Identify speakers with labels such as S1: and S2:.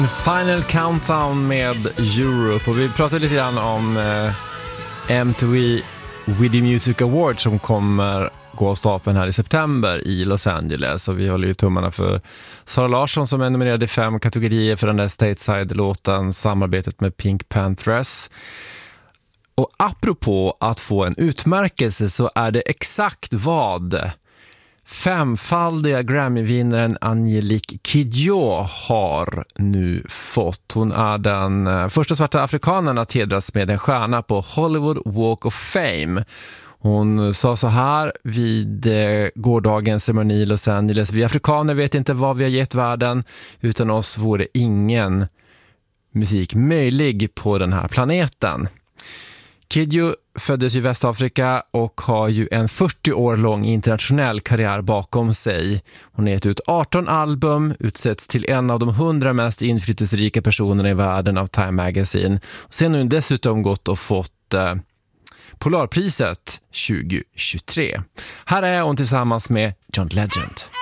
S1: Final Countdown med Europe, och vi pratade lite grann om MTV Video Music Awards som kommer gå av stapeln här i september i Los Angeles, och vi håller ju tummarna för Sara Larsson som är nominerad i 5 kategorier för den där Stateside-låten, samarbetet med Pink Panthers. Och apropå att få en utmärkelse så är det exakt vad femfaldiga Grammy-vinnaren Angelique Kidjo har nu fått. Hon är den första svarta afrikanen att hedras med en stjärna på Hollywood Walk of Fame. Hon sa så här vid gårdagens ceremoni i Los Angeles: vi afrikaner vet inte vad vi har gett världen, utan oss vore ingen musik möjlig på den här planeten. Kidjo föddes i Västafrika och har ju en 40 år lång internationell karriär bakom sig. Hon har gett ut 18 album, utsätts till en av de 100 mest inflytelserika personerna i världen av Time Magazine. Och sen har hon dessutom gått och fått Polarpriset 2023. Här är hon tillsammans med John Legend.